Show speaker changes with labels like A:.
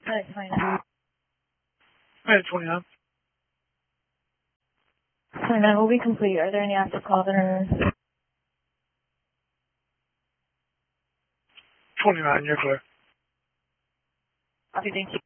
A: Minute 29.
B: Minute 29.
A: 29 will be complete. Are there any active calls that are...
B: 29, you're clear.
A: Okay, thank you.